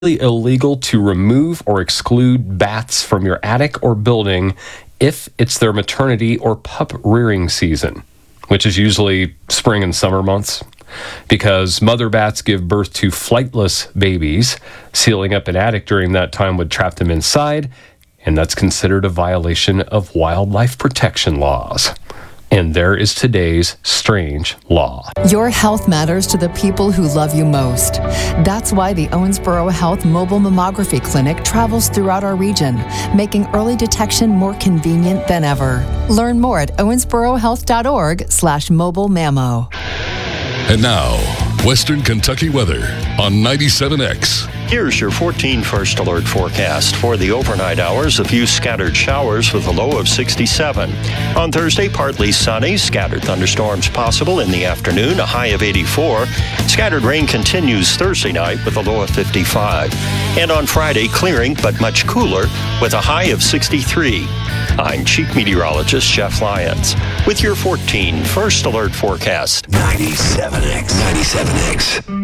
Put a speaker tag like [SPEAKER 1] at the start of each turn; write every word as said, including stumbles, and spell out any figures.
[SPEAKER 1] illegal to remove or exclude bats from your attic or building if it's their maternity or pup rearing season, which is usually spring and summer months, because mother bats give birth to flightless babies. Sealing up an attic during that time would trap them inside, and that's considered a violation of wildlife protection laws. And there is today's strange law.
[SPEAKER 2] Your health matters to the people who love you most. That's why the Owensboro Health Mobile Mammography Clinic travels throughout our region, making early detection more convenient than ever. Learn more at owensborohealth.org slash mobile mammo.
[SPEAKER 3] And now, Western Kentucky weather on ninety-seven X.
[SPEAKER 4] Here's your fourteen First Alert forecast. For the overnight hours, a few scattered showers with a low of sixty-seven. On Thursday, partly sunny, scattered thunderstorms possible in the afternoon, a high of eighty-four. Scattered rain continues Thursday night with a low of fifty-five. And on Friday, clearing but much cooler with a high of sixty-three. I'm Chief Meteorologist Jeff Lyons with your fourteen First Alert forecast.
[SPEAKER 5] ninety-seven X. ninety-seven X.